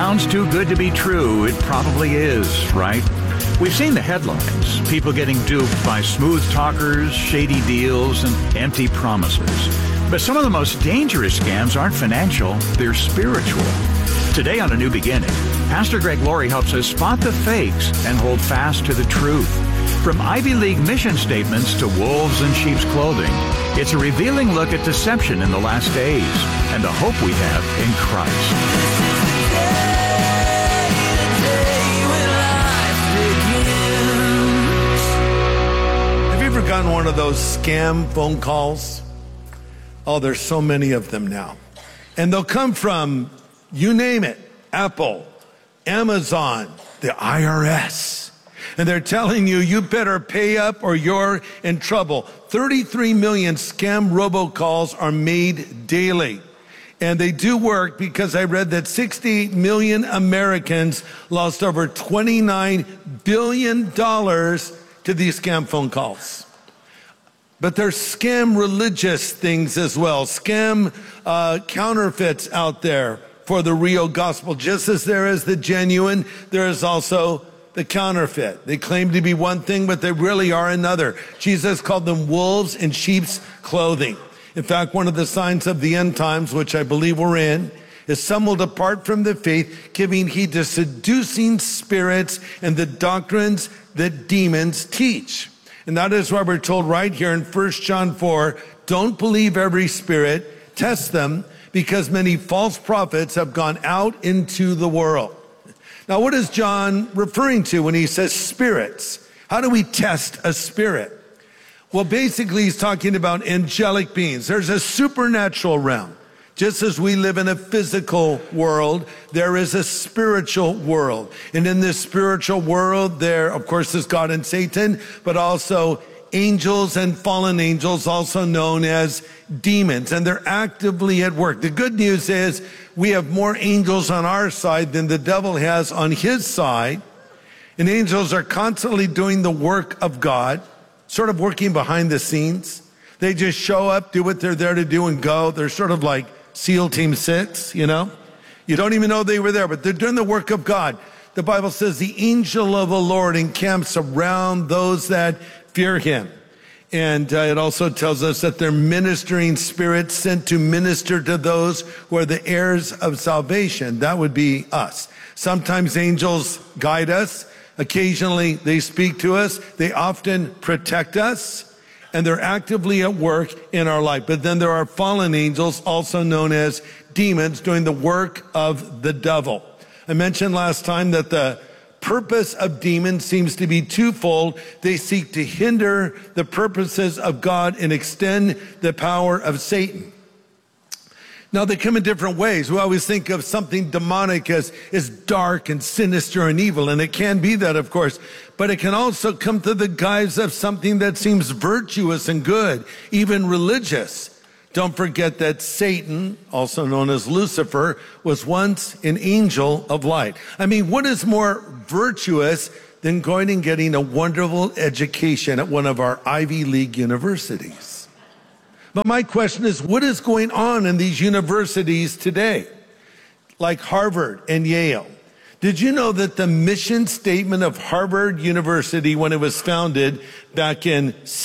sounds too good to be true, it probably is, right? We've seen the headlines, people getting duped by smooth talkers, shady deals, and empty promises. But some of the most dangerous scams aren't financial, they're spiritual. Today on A New Beginning, Pastor Greg Laurie helps us spot the fakes and hold fast to the truth. From Ivy League mission statements to wolves in sheep's clothing, it's a revealing look at deception in the last days and the hope we have in Christ. Have you ever gotten one of those scam phone calls? Oh, there's so many of them now. And they'll come from, you name it, Apple, Amazon, the IRS. And they're telling you, you better pay up or you're in trouble. 33 million scam robocalls are made daily. And they do work because I read that 68 million Americans lost over $29 billion to these scam phone calls. But there's scam religious things as well, scam counterfeits out there for the real gospel. Just as there is the genuine, there is also the counterfeit. They claim to be one thing, but they really are another. Jesus called them wolves in sheep's clothing. In fact, one of the signs of the end times, which I believe we're in, is some will depart from the faith, giving heed to seducing spirits and the doctrines that demons teach. And that is why we're told right here in 1 John 4, don't believe every spirit, test them, because many false prophets have gone out into the world. Now, what is John referring to when he says spirits? How do we test a spirit? Well, basically, he's talking about angelic beings. There's a supernatural realm. Just as we live in a physical world, there is a spiritual world. And in this spiritual world, there, of course, is God and Satan, but also angels and fallen angels, also known as demons, and they're actively at work. The good news is we have more angels on our side than the devil has on his side, and angels are constantly doing the work of God, sort of working behind the scenes. They just show up, do what they're there to do, and go. They're sort of like SEAL Team 6, you know? You don't even know they were there, but they're doing the work of God. The Bible says the angel of the Lord encamps around those that fear him. And it also tells us that they're ministering spirits sent to minister to those who are the heirs of salvation. That would be us. Sometimes angels guide us. Occasionally they speak to us. They often protect us. And they're actively at work in our life. But then there are fallen angels, also known as demons, doing the work of the devil. I mentioned last time that the purpose of demons seems to be twofold. They seek to hinder the purposes of God and extend the power of Satan. Now, they come in different ways. We always think of something demonic as dark and sinister and evil, and it can be that, of course, but it can also come to the guise of something that seems virtuous and good, even religious. Don't forget that Satan, also known as Lucifer, was once an angel of light. I mean, what is more virtuous than going and getting a wonderful education at one of our Ivy League universities? But my question is, what is going on in these universities today, like Harvard and Yale? Did you know that the mission statement of Harvard University, when it was founded back in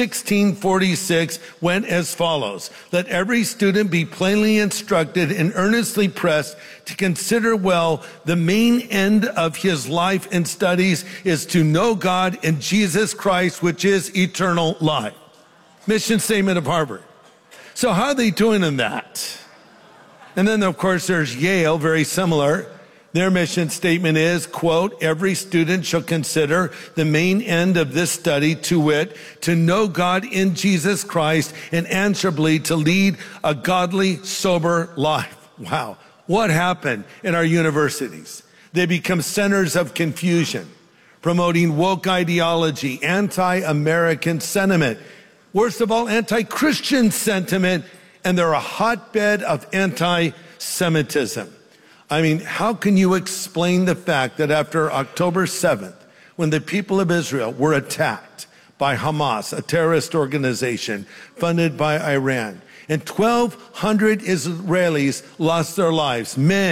1646, went as follows: let every student be plainly instructed and earnestly pressed to consider well the main end of his life and studies is to know God and Jesus Christ, which is eternal life. Mission statement of Harvard. So how are they doing in that? And then, of course, there's Yale, very similar. Their mission statement is, quote, every student shall consider the main end of this study, to wit, to know God in Jesus Christ and answerably to lead a godly, sober life. Wow. What happened in our universities? They become centers of confusion, promoting woke ideology, anti-American sentiment, worst of all, anti-Christian sentiment, and they're a hotbed of anti-Semitism. I mean, how can you explain the fact that after October 7th, when the people of Israel were attacked by Hamas, a terrorist organization funded by Iran, and 1,200 Israelis lost their lives, men,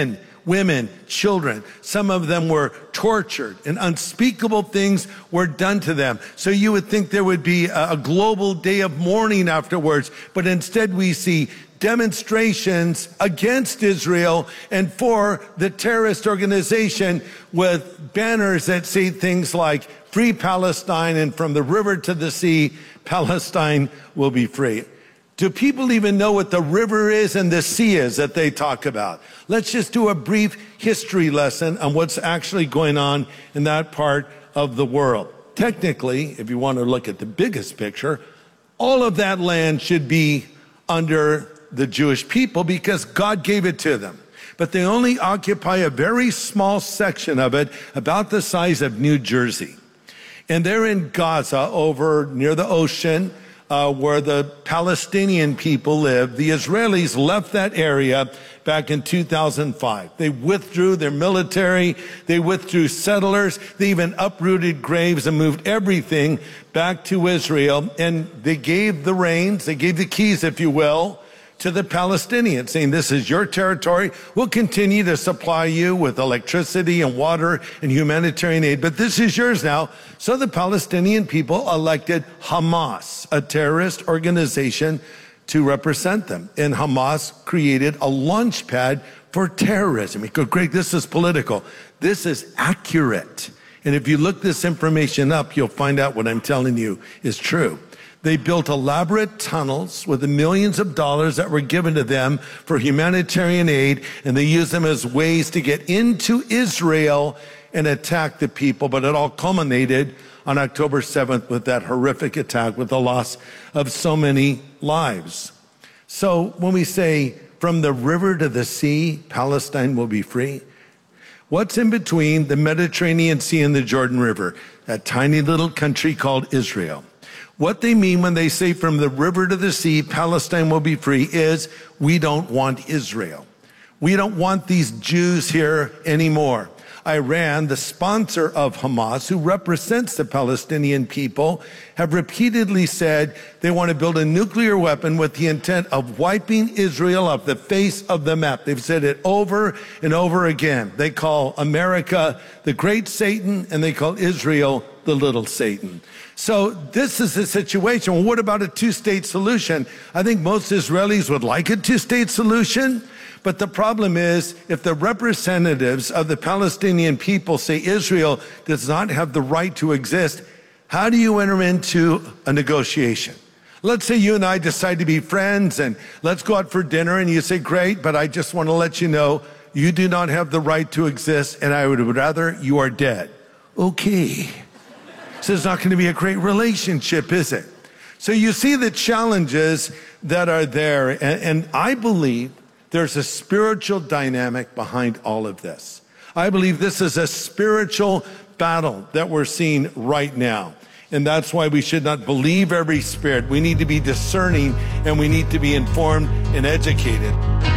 women, children. Some of them were tortured, and unspeakable things were done to them. So you would think there would be a global day of mourning afterwards, but instead we see demonstrations against Israel and for the terrorist organization with banners that say things like "Free Palestine," and "From the river to the sea, Palestine will be free." Do people even know what the river is and the sea is that they talk about? Let's just do a brief history lesson on what's actually going on in that part of the world. Technically, if you want to look at the biggest picture, all of that land should be under the Jewish people because God gave it to them. But they only occupy a very small section of it, about the size of New Jersey. And they're in Gaza, over near the ocean, where the Palestinian people live. The Israelis left that area back in 2005. They withdrew their military. They withdrew settlers. They even uprooted graves and moved everything back to Israel. And they gave the reins, they gave the keys, if you will, to the Palestinians, saying, "This is your territory. We'll continue to supply you with electricity and water and humanitarian aid, but this is yours now." So the Palestinian people elected Hamas, a terrorist organization, to represent them. And Hamas created a launch pad for terrorism. You go, "Greg, this is political." This is accurate. And if you look this information up, you'll find out what I'm telling you is true. They built elaborate tunnels with the millions of dollars that were given to them for humanitarian aid, and they used them as ways to get into Israel and attack the people. But it all culminated on October 7th with that horrific attack, with the loss of so many lives. So when we say, "From the river to the sea, Palestine will be free," what's in between the Mediterranean Sea and the Jordan River? That tiny little country called Israel. What they mean when they say "from the river to the sea, Palestine will be free" is we don't want Israel. We don't want these Jews here anymore. Iran, the sponsor of Hamas, who represents the Palestinian people, have repeatedly said they want to build a nuclear weapon with the intent of wiping Israel off the face of the map. They've said it over and over again. They call America the great Satan, and they call Israel the little Satan. So this is the situation. Well, what about a two-state solution? I think most Israelis would like a two-state solution. But the problem is, if the representatives of the Palestinian people say Israel does not have the right to exist, how do you enter into a negotiation? Let's say you and I decide to be friends and let's go out for dinner, and you say, "Great, but I just want to let you know you do not have the right to exist, and I would rather you are dead." Okay. So it's not going to be a great relationship, is it? So you see the challenges that are there, and I believe there's a spiritual dynamic behind all of this. I believe this is a spiritual battle that we're seeing right now. And that's why we should not believe every spirit. We need to be discerning, and we need to be informed and educated.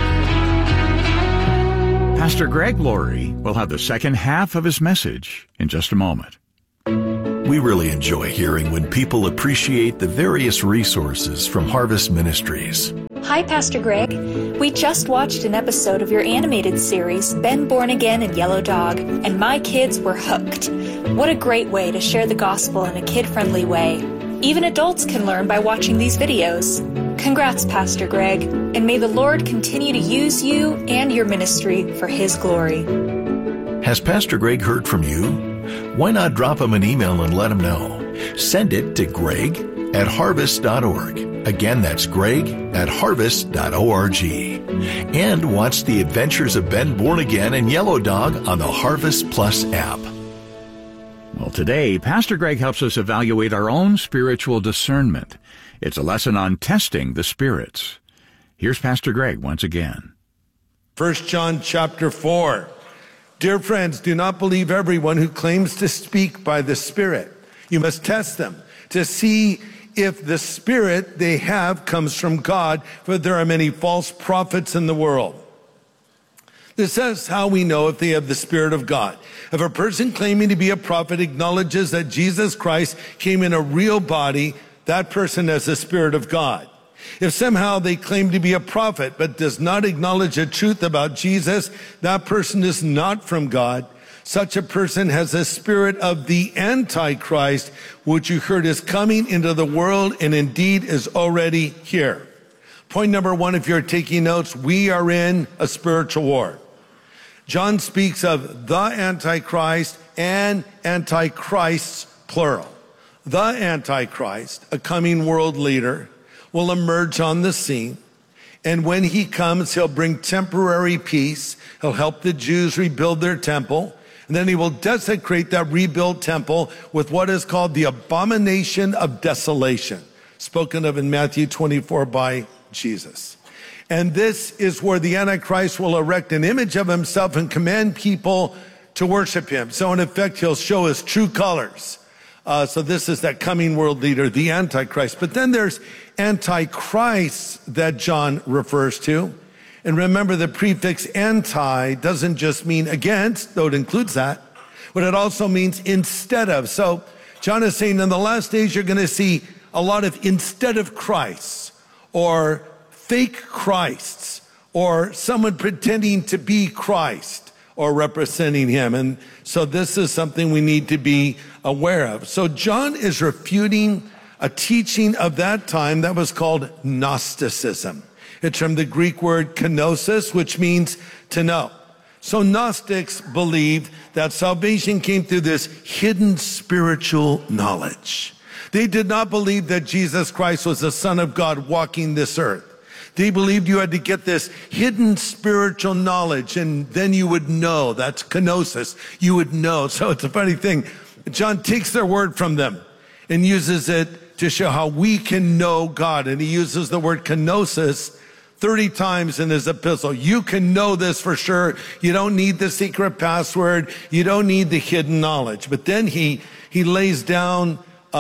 Pastor Greg Laurie will have the second half of his message in just a moment. We really enjoy hearing when people appreciate the various resources from Harvest Ministries. Hi, Pastor Greg. We just watched an episode of your animated series, Ben Born Again and Yellow Dog, and my kids were hooked. What a great way to share the gospel in a kid-friendly way. Even adults can learn by watching these videos. Congrats, Pastor Greg, and may the Lord continue to use you and your ministry for His glory. Has Pastor Greg heard from you? Why not drop him an email and let him know? Send it to greg@harvest.org. Again, that's greg@harvest.org. And watch the adventures of Ben Born Again and Yellow Dog on the Harvest Plus app. Well, today, Pastor Greg helps us evaluate our own spiritual discernment. It's a lesson on testing the spirits. Here's Pastor Greg once again. 1 John chapter 4. Dear friends, do not believe everyone who claims to speak by the Spirit. You must test them to see if the Spirit they have comes from God, for there are many false prophets in the world. This is how we know if they have the Spirit of God. If a person claiming to be a prophet acknowledges that Jesus Christ came in a real body, that person has the Spirit of God. If somehow they claim to be a prophet but does not acknowledge the truth about Jesus, that person is not from God. Such a person has a spirit of the Antichrist, which you heard is coming into the world and indeed is already here. Point number one, if you're taking notes, we are in a spiritual war. John speaks of the Antichrist and Antichrists, plural. The Antichrist, a coming world leader, will emerge on the scene. And when he comes, he'll bring temporary peace. He'll help the Jews rebuild their temple. And then he will desecrate that rebuilt temple with what is called the abomination of desolation, spoken of in Matthew 24 by Jesus. And this is where the Antichrist will erect an image of himself and command people to worship him. So in effect, he'll show his true colors. So this is that coming world leader, the Antichrist. But then there's Antichrists that John refers to. And remember, the prefix anti doesn't just mean against, though it includes that, but it also means instead of. So John is saying in the last days, you're going to see a lot of instead of Christs, or fake Christs, or someone pretending to be Christ or representing him. And so this is something we need to be aware of. So John is refuting a teaching of that time that was called Gnosticism. It's from the Greek word kenosis, which means to know. So Gnostics believed that salvation came through this hidden spiritual knowledge. They did not believe that Jesus Christ was the Son of God walking this earth. They believed you had to get this hidden spiritual knowledge, and then you would know. That's kenosis. You would know. So it's a funny thing. John takes their word from them and uses it to show how we can know God. And he uses the word kenosis 30 times in his epistle. You can know this for sure. You don't need the secret password. You don't need the hidden knowledge. But then he lays down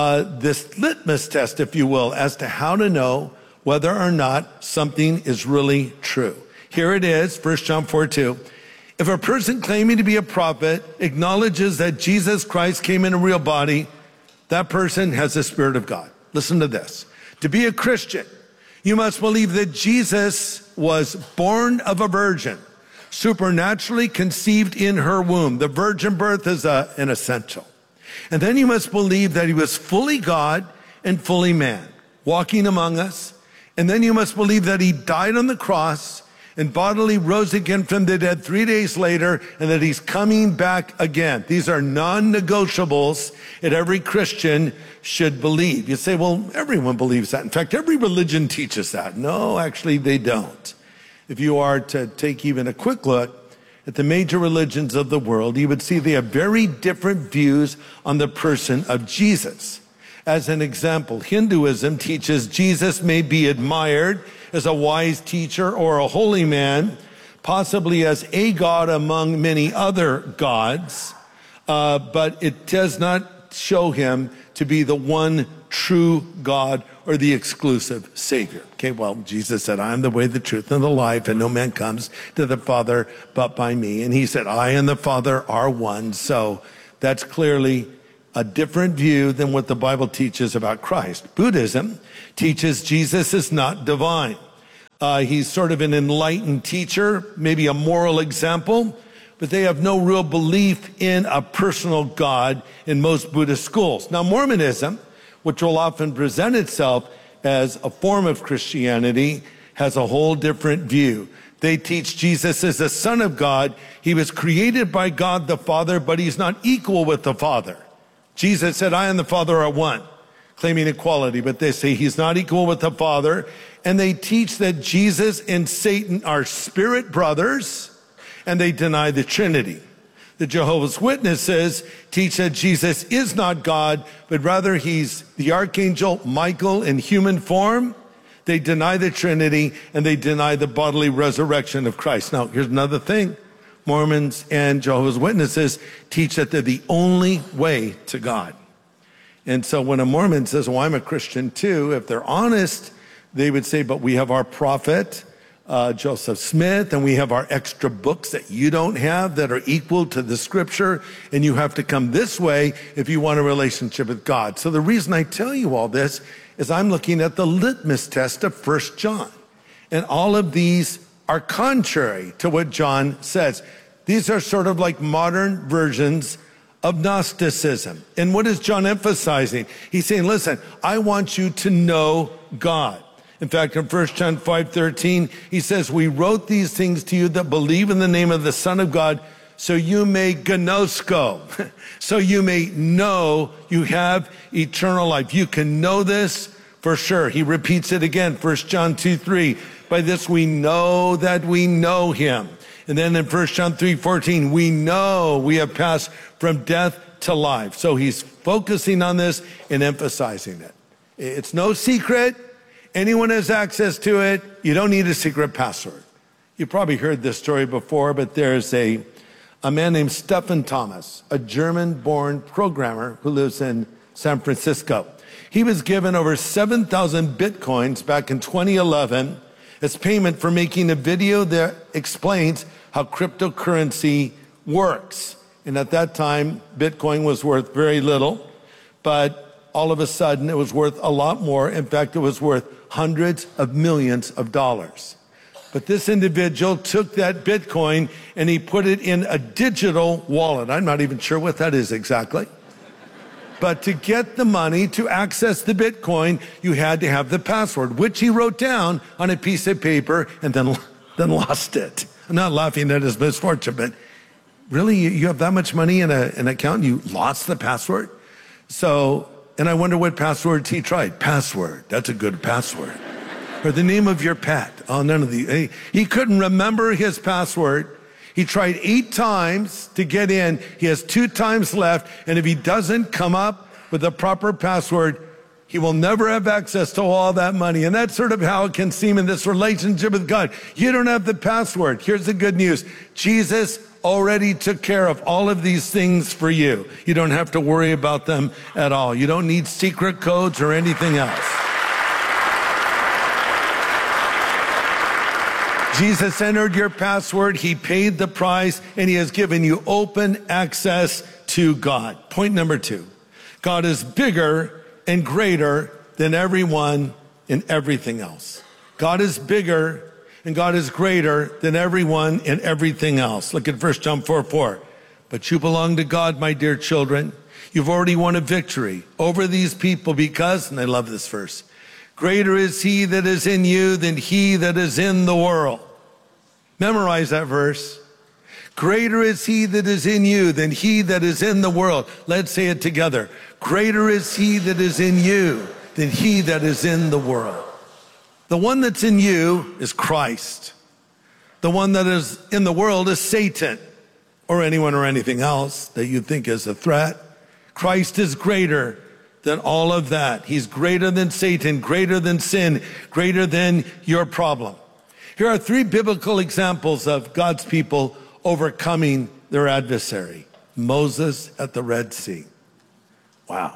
this litmus test, if you will, as to how to know whether or not something is really true. Here it is, 1 John 4:2. If a person claiming to be a prophet acknowledges that Jesus Christ came in a real body, that person has the Spirit of God. Listen to this. To be a Christian, you must believe that Jesus was born of a virgin, supernaturally conceived in her womb. The virgin birth is an essential. And then you must believe that he was fully God and fully man, walking among us. And then you must believe that he died on the cross and bodily rose again from the dead 3 days later, and that he's coming back again. These are non-negotiables that every Christian should believe. You say, well, everyone believes that. In fact, every religion teaches that. No, actually, they don't. If you are to take even a quick look at the major religions of the world, you would see they have very different views on the person of Jesus. As an example, Hinduism teaches Jesus may be admired as a wise teacher or a holy man, possibly as a god among many other gods, but it does not show him to be the one true God or the exclusive Savior. Okay, well, Jesus said, I am the way, the truth, and the life, and no man comes to the Father but by me. And he said, I and the Father are one. So that's clearly a different view than what the Bible teaches about Christ. Buddhism teaches Jesus is not divine. He's sort of an enlightened teacher, maybe a moral example, but they have no real belief in a personal God in most Buddhist schools. Now, Mormonism, which will often present itself as a form of Christianity, has a whole different view. They teach Jesus is the Son of God. He was created by God the Father, but he's not equal with the Father. Jesus said, I and the Father are one, claiming equality, but they say he's not equal with the Father. And they teach that Jesus and Satan are spirit brothers, and they deny the Trinity. The Jehovah's Witnesses teach that Jesus is not God, but rather he's the archangel Michael in human form. They deny the Trinity, and they deny the bodily resurrection of Christ. Now, here's another thing. Mormons and Jehovah's Witnesses teach that they're the only way to God. And so when a Mormon says, well, I'm a Christian too, if they're honest, they would say, but we have our prophet, Joseph Smith, and we have our extra books that you don't have that are equal to the scripture, and you have to come this way if you want a relationship with God. So the reason I tell you all this is I'm looking at the litmus test of 1 John. And all of these are contrary to what John says. These are sort of like modern versions of Gnosticism. And what is John emphasizing? He's saying, listen, I want you to know God. In fact, in 1 John 5:13, he says, we wrote these things to you that believe in the name of the Son of God, so you may gnosko, so you may know you have eternal life. You can know this for sure. He repeats it again, 1 John 2:3. By this we know that we know him. And then in 1 John 3:14, we know we have passed from death to life. So he's focusing on this and emphasizing it. It's no secret. Anyone has access to it. You don't need a secret password. You probably heard this story before, but there's a man named Stephen Thomas, a German-born programmer who lives in San Francisco. He was given over 7,000 bitcoins back in 2011 as payment for making a video that explains how cryptocurrency works. And at that time, Bitcoin was worth very little, but all of a sudden it was worth a lot more. In fact, it was worth hundreds of millions of dollars. But this individual took that Bitcoin and he put it in a digital wallet. I'm not even sure what that is exactly. But to get the money, to access the Bitcoin, you had to have the password, which he wrote down on a piece of paper and then lost it. I'm not laughing at his misfortune, but really, you have that much money in an account and you lost the password? So, and I wonder what passwords he tried. Password, that's a good password. Or the name of your pet. Oh, none of the, he couldn't remember his password. He tried 8 times to get in. He has 2 times left. And if he doesn't come up with the proper password, he will never have access to all that money. And that's sort of how it can seem in this relationship with God. You don't have the password. Here's the good news. Jesus already took care of all of these things for you. You don't have to worry about them at all. You don't need secret codes or anything else. Jesus entered your password, he paid the price, and he has given you open access to God. Point number 2, God is bigger and greater than everyone and everything else. God is bigger and God is greater than everyone and everything else. Look at 1 John 4:4. But you belong to God, my dear children. You've already won a victory over these people because, and I love this verse, greater is he that is in you than he that is in the world. Memorize that verse. Greater is he that is in you than he that is in the world. Let's say it together. Greater is he that is in you than he that is in the world. The one that's in you is Christ. The one that is in the world is Satan, or anyone or anything else that you think is a threat. Christ is greater than all of that. He's greater than Satan, greater than sin, greater than your problem. Here are 3 biblical examples of God's people overcoming their adversary. Moses at the Red Sea. Wow.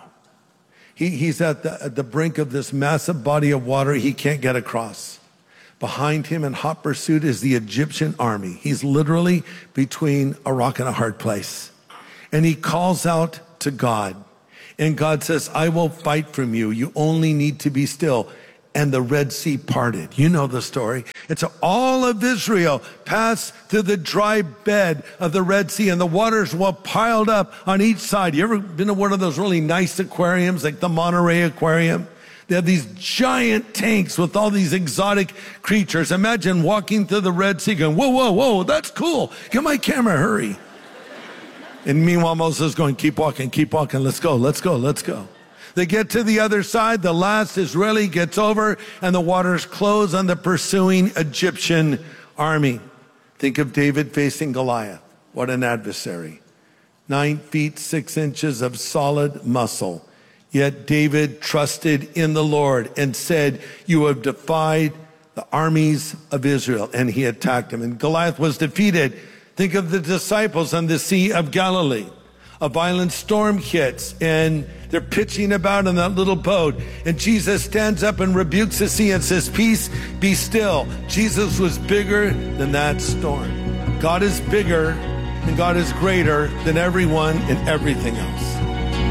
He's at the brink of this massive body of water he can't get across. Behind him in hot pursuit is the Egyptian army. He's literally between a rock and a hard place. And he calls out to God. And God says, I will fight from you. You only need to be still. And the Red Sea parted. You know the story. It's all of Israel passed through the dry bed of the Red Sea, and the waters were piled up on each side. You ever been to one of those really nice aquariums, like the Monterey Aquarium? They have these giant tanks with all these exotic creatures. Imagine walking through the Red Sea going, whoa, whoa, whoa, that's cool. Get my camera, hurry. And meanwhile, Moses is going, keep walking, let's go, let's go, let's go. They get to the other side, the last Israeli gets over, and the waters close on the pursuing Egyptian army. Think of David facing Goliath. What an adversary. 9 feet 6 inches of solid muscle. Yet David trusted in the Lord and said, you have defied the armies of Israel. And he attacked him. And Goliath was defeated. Think of the disciples on the Sea of Galilee. A violent storm hits, and they're pitching about in that little boat. And Jesus stands up and rebukes the sea and says, "Peace, be still." Jesus was bigger than that storm. God is bigger and God is greater than everyone and everything else.